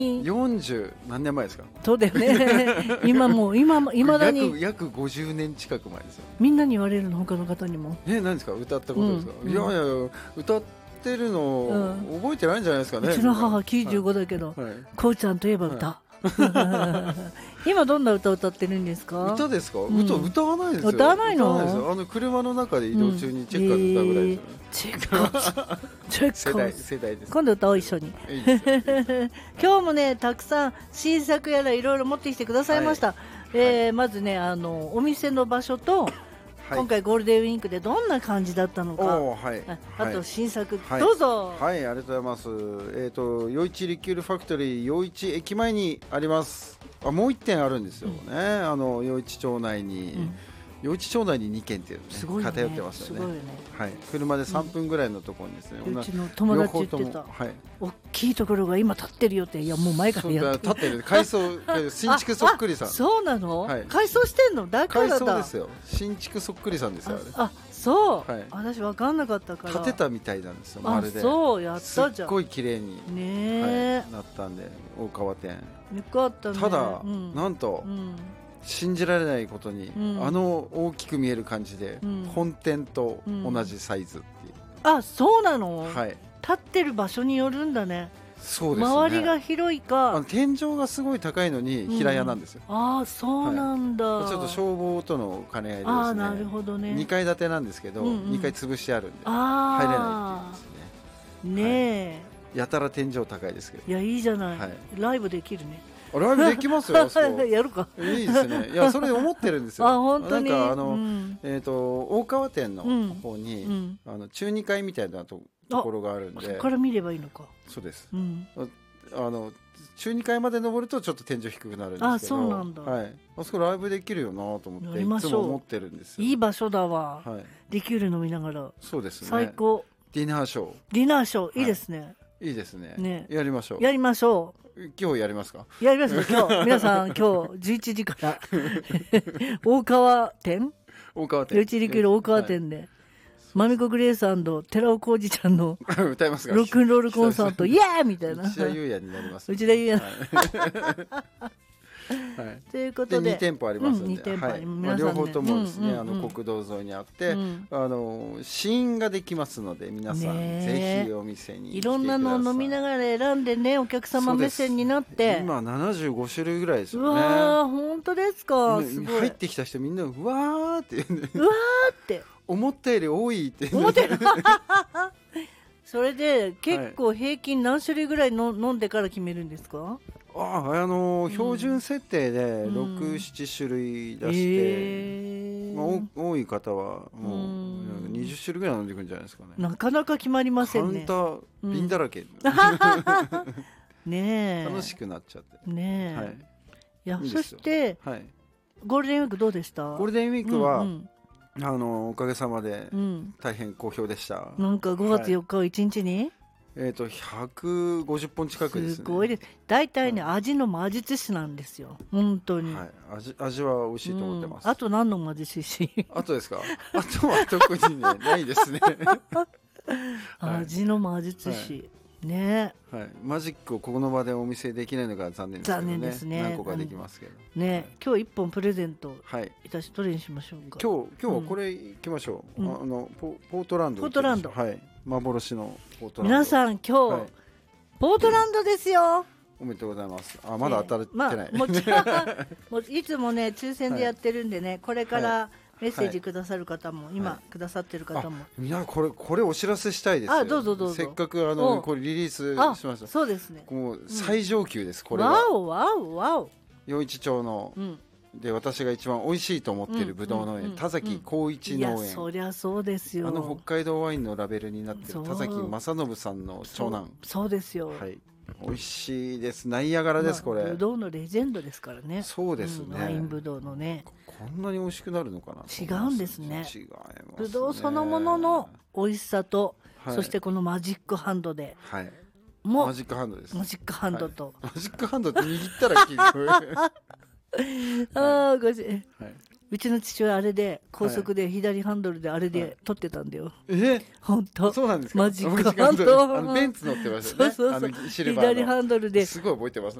40何年前ですか？ そうだよね今だに約50年近く前ですよ。 みんなに言われるの、他の方にも。 何ですか？歌ったことですか？いやいや歌ってるの覚えてないんじゃないですかね。 うちの母95だけど、こうちゃんといえば歌、今どんな歌歌ってるんですか？ 歌ですか？歌わないですよ。 歌わないの？ 車の中で移動中にチェッカーズ歌うぐらいですよね。 チェッカーズ世代です。 今度歌おう、一緒に。今日もね、たくさん新作やらいろいろ持ってきてくださいました。まずね、お店の場所と、今回ゴールデンウィークでどんな感じだったのか、あと新作、どうぞ。 はい、ありがとうございます。余市リキュールファクトリー余市駅前にあります。もう1店あるんですよね。余市町内に、余市町内に2軒っていうね、偏ってますよね。はい、車で3分ぐらいのところにですね。 うちの友達言ってた。大きいところが今建ってるよって。いや、もう前からやってる。 建ってる。改装、新築そっくりさん。 そうなの？改装してんの？だからだ。 改装ですよ。新築そっくりさんですよ。 そう。私分かんなかったから。 建てたみたいなんですよ。まるで。 そう、やったじゃん。 すっごい綺麗になったんで、大川店。 よかったね。 ただ、なんと。信じられないことに、大きく見える感じで、本店と同じサイズっていう。 そうなの？ はい。 立ってる場所によるんだね。 そうですね。 周りが広いか。 天井がすごい高いのに平屋なんですよ。 そうなんだ。 ちょっと消防との兼ね合いでですね。 なるほどね。 2階建てなんですけど、2階潰してあるんで入れないっていうんですね。 ねえ。やたら天井高いですけど。 いや、いいじゃない。ライブできるね。 ライブできますよ。 やるか。 いいですね。いや、それ思ってるんですよ。 本当に。 なんか大川店の方に中2階みたいなところがあるんで。 そこから見ればいいのか。 そうです。中2階まで登るとちょっと天井低くなるんですけど。 そうなんだ。 はい。あそこライブできるよなと思っていつも思ってるんですよ。 いい場所だわ。リキュール飲みながら。 そうですね。 最高。 ディナーショー。 ディナーショーいいですね。 いいですね。やりましょう。 やりましょう。 今日やりますか？ やりますよ、今日。皆さん、今日11時から大川店、余市リキュール大川店で、マミコグレース&寺尾浩二ちゃんの歌いますか？ ロックンロールコンサート、イエーイみたいな。 内田裕也になります。 内田裕也。ということで 2店舗ありますので、両方ともですね、国道沿いにあって、試飲ができますので、皆さんぜひお店に来てください。 いろんなのを飲みながら選んでね、お客様目線になって。 今75種類ぐらいですよね。 うわー、本当ですか？すごい。 入ってきた人みんなうわーって言うね。 うわーって思ったより多いって思ってる。それで結構平均何種類ぐらい飲んでから決めるんですか？ 標準設定で6、7種類出して、多い方はもう20種類ぐらい飲んでいくんじゃないですかね。 なかなか決まりませんね。 カウンター瓶だらけ。 ねえ。 楽しくなっちゃって。 ねえ。いや、そしてゴールデンウィークどうでした？ ゴールデンウィークはおかげさまで大変好評でした。 なんか5月4日を1日に 150本近くですね。 すごいです。大体ね、味の魔術師なんですよ。本当に。 味は美味しいと思ってます。 あと何の魔術師？ あとですか？あとは特にね、ないですね。 味の魔術師。ね。 マジックをこの場でお見せできないのが残念ですけどね。 残念ですね。 何個かできますけど。 ね、今日1本プレゼントどれにしましょうか。 今日はこれいきましょう。ポートランド。 ポートランド。 幻のポートランド。 皆さん今日ポートランドですよ。 おめでとうございます。まだ当たってない。 もちろんいつもね抽選でやってるんでね、これからメッセージくださる方も今くださってる方も。 いや、これお知らせしたいですよ。 どうぞどうぞ。 せっかくこれリリースしました。 そうですね。 もう最上級ですこれは。 わおわおわお。 余市町ので私が一番美味しいと思っているぶどう農園、田崎光一農園。 いや、そりゃそうですよ。 北海道ワインのラベルになっている田崎正信さんの長男。 そうですよ。 美味しいです。ナイアガラですこれ。 ぶどうのレジェンドですからね。 そうですね。 ワインぶどうのね。 こんなに美味しくなるのかな。 違うんですね。 違いますね。 ぶどうそのものの美味しさと、そしてこのマジックハンドで。 マジックハンドです。 マジックハンドと。 マジックハンドって握ったら効く。 ごめん。 うちの父はあれで高速で左ハンドルであれで撮ってたんだよ。本当。 そうなんですか。 マジックハンドルベンツ乗ってましたね。 そう左ハンドルで。 すごい覚えてます。